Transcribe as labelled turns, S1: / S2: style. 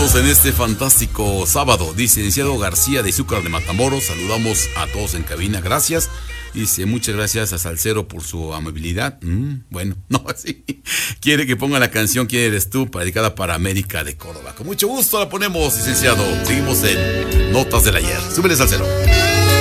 S1: todos en este fantástico sábado. Dice licenciado García de Izúcar de Matamoros. Saludamos a todos en cabina. Gracias. Dice, muchas gracias a Salcero por su amabilidad. Bueno, no, sí. Quiere que ponga la canción ¿Quién eres tú? Dedicada para América de Córdoba. Con mucho gusto la ponemos, licenciado. Seguimos en Notas del Ayer. Súbele, Salcero.